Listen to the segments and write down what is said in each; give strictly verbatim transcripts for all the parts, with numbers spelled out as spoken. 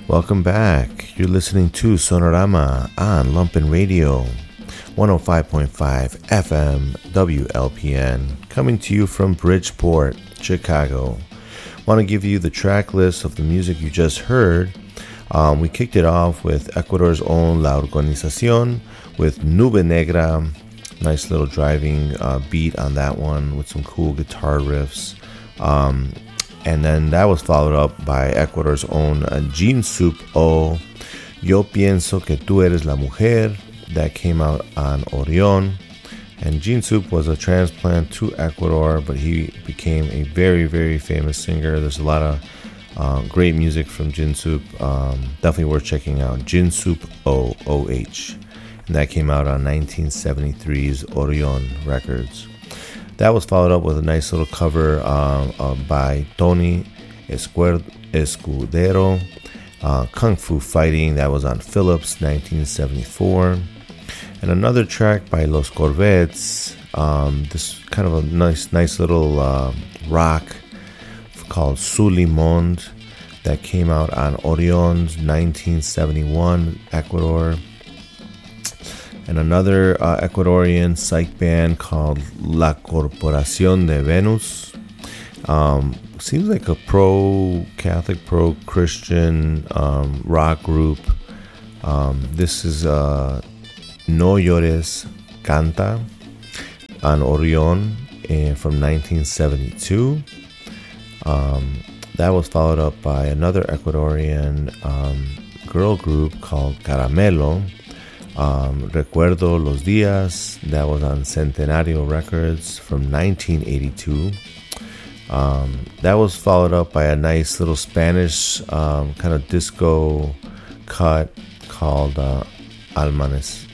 Welcome back. You're listening to Sonorama on Lumpen Radio, one oh five point five F M W L P N, coming to you from Bridgeport, Chicago. Want to give you the track list of the music you just heard. Um, we kicked it off with Ecuador's own La Organización with Nube Negra. Nice little driving uh, beat on that one with some cool guitar riffs. Um, and then that was followed up by Ecuador's own uh, Gene Soup O, Yo Pienso Que Tú Eres La Mujer. That came out on Orión. And Gene Soup was a transplant to Ecuador, but he became a very, very famous singer. There's a lot of uh, great music from Gene Soup. Um, definitely worth checking out. Gene Soup O, O H. And that came out on nineteen seventy-three's Orión Records. That was followed up with a nice little cover uh, uh, by Tony Escuer- Escudero, uh, Kung Fu Fighting. That was on Philips, nineteen seventy-four. And another track by Los Corvettes, um, this kind of a nice nice little uh, rock called Sulimond that came out on Orion's nineteen seventy-one, Ecuador. And another uh, Ecuadorian psych band called La Corporación de Venus. Um, seems like a pro-Catholic, pro-Christian um, rock group. Um, this is uh, No Llores, Canta on Orión uh, from nineteen seventy-two. Um, that was followed up by another Ecuadorian um, girl group called Caramelo. Um, Recuerdo los Días, that was on Centenario Records from nineteen eighty-two. Um, that was followed up by a nice little Spanish um, kind of disco cut called uh, Almanes,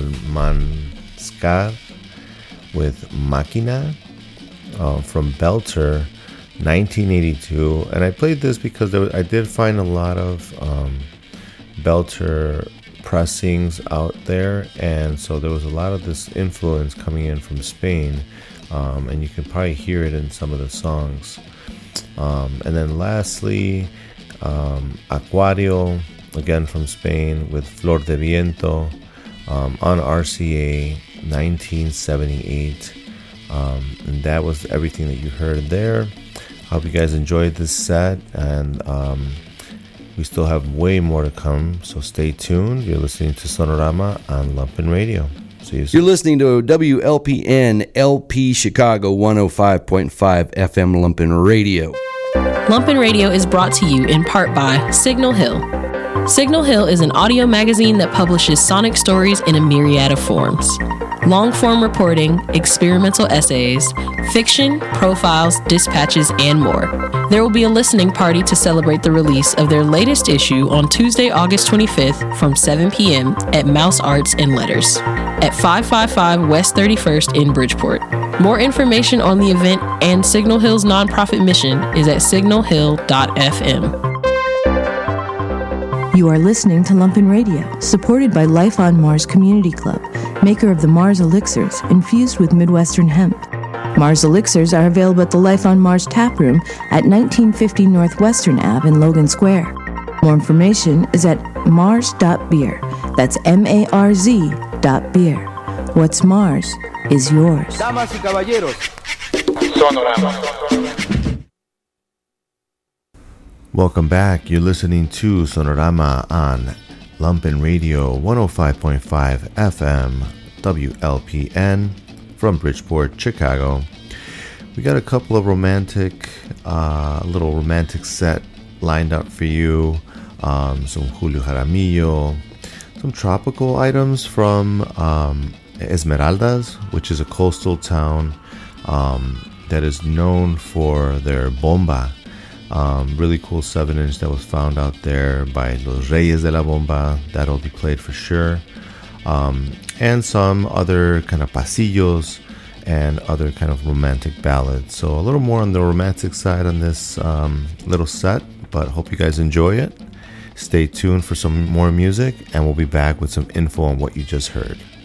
Almanzcar with Máquina uh, from Belter, nineteen eighty-two. And I played this because there was, I did find a lot of um, Belter pressings out there, and so there was a lot of this influence coming in from Spain, um, and you can probably hear it in some of the songs. Um, and then lastly, um, Acuario, again from Spain, with Flor de Viento um, on R C A, nineteen seventy-eight. Um, and that was everything that you heard there. Hope you guys enjoyed this set, and um, we still have way more to come, so stay tuned. You're listening to Sonorama on Lumpen Radio. See you soon. You're listening to W L P N L P Chicago one oh five point five F M Lumpen Radio. Lumpen Radio is brought to you in part by Signal Hill. Signal Hill is an audio magazine that publishes sonic stories in a myriad of forms. Long-form reporting, experimental essays, fiction, profiles, dispatches, and more. There will be a listening party to celebrate the release of their latest issue on Tuesday, August twenty-fifth from seven p.m. at Mouse Arts and Letters at five fifty-five West thirty-first in Bridgeport. More information on the event and Signal Hill's nonprofit mission is at signal hill dot f m. You are listening to Lumpen Radio, supported by Life on Mars Community Club, maker of the Mars Elixirs, infused with Midwestern hemp. Mars Elixirs are available at the Life on Mars tap room at nineteen fifty Northwestern Avenue in Logan Square. More information is at mars dot beer. That's M A R Z dot beer. What's Mars is yours. Damas y caballeros, Sonorama. Welcome back. You're listening to Sonorama on Lumpen Radio, one oh five point five F M W L P N from Bridgeport, Chicago. We got a couple of romantic, uh, little romantic set lined up for you. Um, some Julio Jaramillo, some tropical items from um, Esmeraldas, which is a coastal town um, that is known for their bomba. Um, really cool seven inch that was found out there by Los Reyes de la Bomba. That'll be played for sure. Um, and some other kind of pasillos and other kind of romantic ballads. So a little more on the romantic side on this um, little set, but hope you guys enjoy it. Stay tuned for some more music, and we'll be back with some info on what you just heard.